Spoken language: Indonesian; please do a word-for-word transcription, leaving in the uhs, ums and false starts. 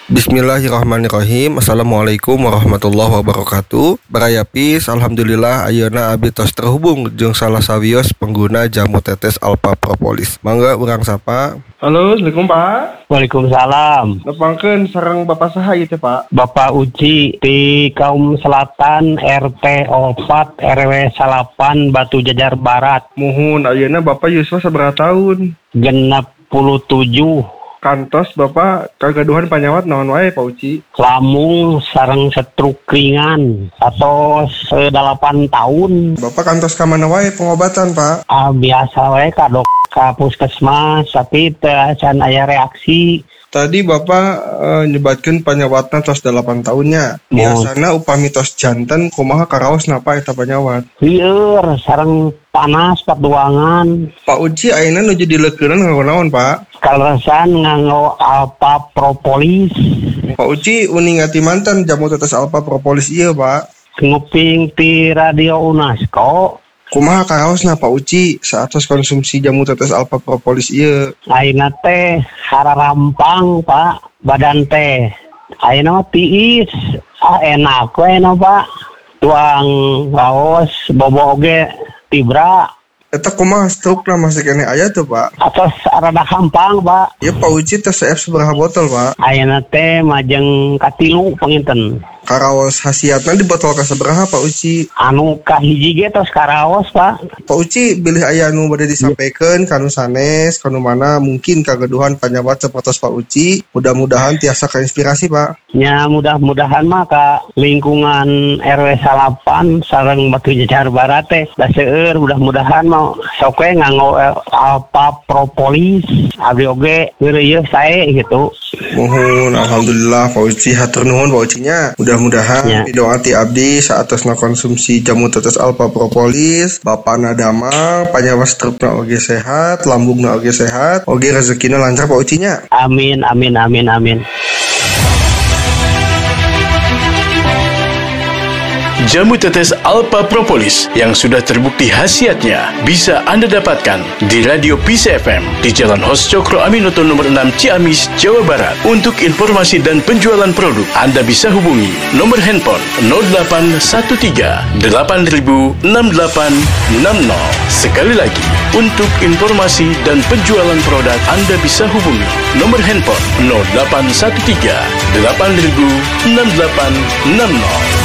Bismillahirrahmanirrahim. Assalamualaikum warahmatullahi wabarakatuh. Barayapis, alhamdulillah ayeuna abdi tos terhubung jeung salah sawios pengguna jamu tetes Alpha Propolis. Mangga urang sapa. Halo, Assalamualaikum Pak. Waalaikumsalam. Nepangkeun sareng Bapak saha ieu teh Pak? Bapak Uci di Kaum Selatan R T opat R W salapan Batu Jajar Barat. Muhun ayeuna Bapak yuswa sabaraha taun? Genep puluh tujuh. Kantos Bapak kagaduhan panyawat naon wae Pak Uci? Lamung sareng stroke ringan atau delapan tahun. Bapak kantos ka mana wae pengobatan Pak? Ah, biasa wae ka dok ka puskesmas tapi teu can aya reaksi. Tadi Bapak uh, nyebatkeun panyawatna tos delapan tahunnya. Biasana upami tos janten kumaha karaos napa eta panyawat? Lieur sareng panas paduangan. Pak Uci ayeuna nuju dileukeureunan nganggo naon Pak? Kaleresan nganggo Alpha Propolis. Pak Uci uning ngati mantan jamu tetes Alpha Propolis ieu Pak. Nguping ti radio UNESCO. Kumaha karaosna Pak Uci saatos konsumsi jamu tetes Alpha Propolis ieu? Ayeuna teh hararampang Pak, badan teh ayeuna tiis, ah enak we na Pak. Tuang raos bobo oge tibra. Eta kumaha strukna masih kene aya tuh Pak? Atos rada gampang Pak. Ya Pak Uci teh C F sabaraha botol Pak? Ayeuna teh majeng katilu panginten. Karaos hasiatna di botol ka sabaraha Pak Uci? Anu kahiji ge tos karaos Pak. Pak Uci bilih aya anu bade disampaikan kanu sanes, kanu mana mungkin kagaduhan panyawat sapertos Pak Uci. Mudah-mudahan tiasa kainspirasi Pak. Ya mudah-mudahan mah ka lingkungan R W salapan sareng Batu Jajar Barat teh da seueur mudah-mudahan mah sok we nganggo Alpha Propolis. Abdi oge ngeureuyeuh sae gitu. Mohon alhamdulillah Pak Uci hatur nuhun Pak Ucinya. Mudah-mudahan ya. Doa ti abdi saatosna konsumsi jamu tetes Alpha Propolis, bapana damang, panyawa strukna oge sehat, lambungna oge sehat, oge rezekina lancar Pak Ucinya. Amin amin amin amin. Jamu tetes Alpha Propolis yang sudah terbukti khasiatnya bisa Anda dapatkan di Radio Peace F M di Jalan Hos Cokro Aminoto nomor enam Ciamis, Jawa Barat. Untuk informasi dan penjualan produk, Anda bisa hubungi nomor handphone nol delapan satu tiga delapan nol enam delapan enam nol. Sekali lagi, untuk informasi dan penjualan produk, Anda bisa hubungi nomor handphone nol delapan satu tiga delapan nol enam delapan enam nol.